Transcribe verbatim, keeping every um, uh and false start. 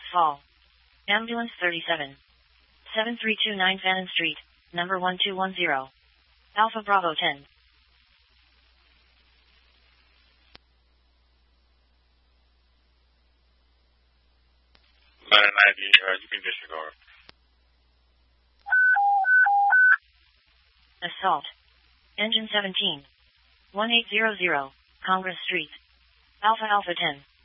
Fall. Ambulance thirty-seven. seven three two nine Fannin Street, number one two one zero. Alpha Bravo ten. nine ninety, uh, you can disregard. Assault. Engine seventeen. one eight zero zero, Congress Street. Alpha Alpha ten.